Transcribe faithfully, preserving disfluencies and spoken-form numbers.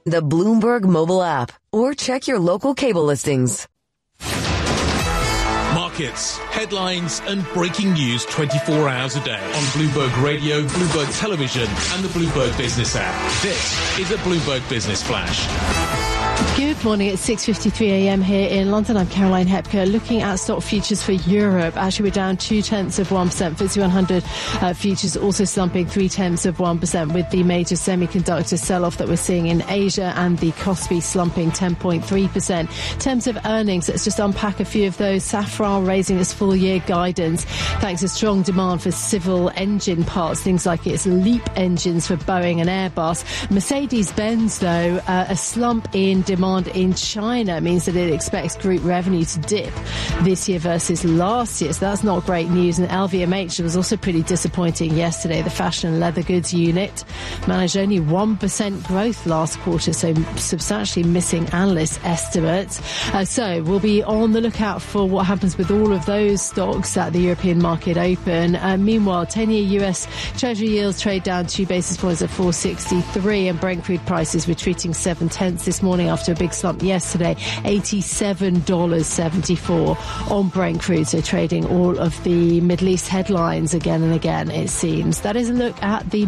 the Bloomberg mobile app, or check your local cable listings. Markets, headlines and breaking news twenty-four hours a day on Bloomberg Radio, Bloomberg Television and the Bloomberg Business app. This is a Bloomberg Business Flash. Good morning. It's six fifty-three a.m. here in London. I'm Caroline Hepker. Looking at stock futures for Europe, actually we're down two tenths of one percent. FTSE one hundred uh, futures also slumping three tenths of one percent, with the major semiconductor sell-off that we're seeing in Asia and the Kospi slumping ten point three percent. In terms of earnings, let's just unpack a few of those. Safran raising its full-year guidance thanks to strong demand for civil engine parts, things like its LEAP engines for Boeing and Airbus. Mercedes-Benz, though, uh, a slump in demand in China means that it expects group revenue to dip this year versus last year, so that's not great news. And L V M H was also pretty disappointing yesterday. The fashion and leather goods unit managed only one percent growth last quarter, so substantially missing analyst estimates. Uh, so we'll be on the lookout for what happens with all of those stocks at the European market open. Uh, meanwhile, ten-year U S Treasury yields trade down two basis points at four sixty-three, and Brent crude prices retreating seven tenths this morning after a big slump yesterday, eighty-seven dollars seventy-four on Brent crude. So trading all of the Middle East headlines again and again, it seems. That is a look at the